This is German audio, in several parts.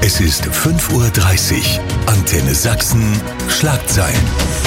Es ist 5:30 Uhr. Antenne Sachsen. Schlagzeilen.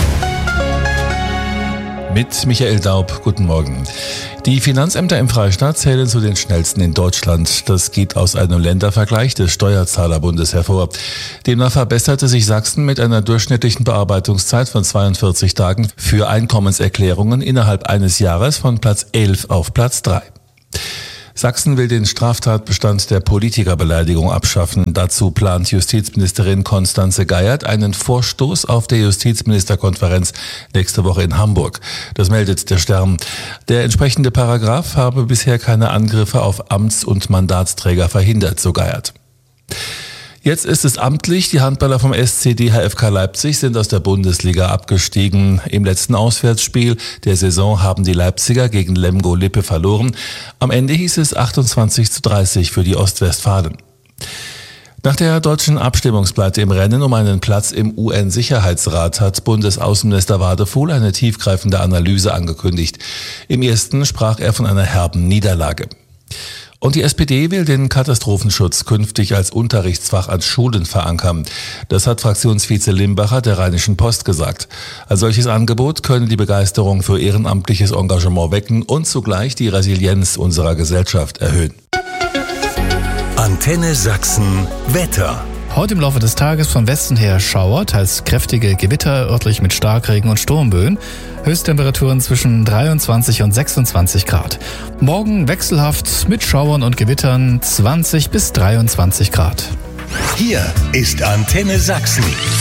Mit Michael Daub, guten Morgen. Die Finanzämter im Freistaat zählen zu den schnellsten in Deutschland. Das geht aus einem Ländervergleich des Steuerzahlerbundes hervor. Demnach verbesserte sich Sachsen mit einer durchschnittlichen Bearbeitungszeit von 42 Tagen für Einkommenserklärungen innerhalb eines Jahres von Platz 11 auf Platz 3. Sachsen will den Straftatbestand der Politikerbeleidigung abschaffen. Dazu plant Justizministerin Constanze Geiert einen Vorstoß auf der Justizministerkonferenz nächste Woche in Hamburg. Das meldet der Stern. Der entsprechende Paragraph habe bisher keine Angriffe auf Amts- und Mandatsträger verhindert, so Geiert. Jetzt ist es amtlich, die Handballer vom SC DHFK Leipzig sind aus der Bundesliga abgestiegen. Im letzten Auswärtsspiel der Saison haben die Leipziger gegen Lemgo Lippe verloren. Am Ende hieß es 28:30 für die Ostwestfalen. Nach der deutschen Abstimmungspleite im Rennen um einen Platz im UN-Sicherheitsrat hat Bundesaußenminister Wadefuhl eine tiefgreifende Analyse angekündigt. Im ersten sprach er von einer herben Niederlage. Und die SPD will den Katastrophenschutz künftig als Unterrichtsfach an Schulen verankern. Das hat Fraktionsvize Limbacher der Rheinischen Post gesagt. Ein solches Angebot könne die Begeisterung für ehrenamtliches Engagement wecken und zugleich die Resilienz unserer Gesellschaft erhöhen. Antenne Sachsen Wetter. Heute im Laufe des Tages von Westen her Schauer, teils kräftige Gewitter, örtlich mit Starkregen und Sturmböen. Höchsttemperaturen zwischen 23 und 26 Grad. Morgen wechselhaft mit Schauern und Gewittern 20 bis 23 Grad. Hier ist Antenne Sachsen.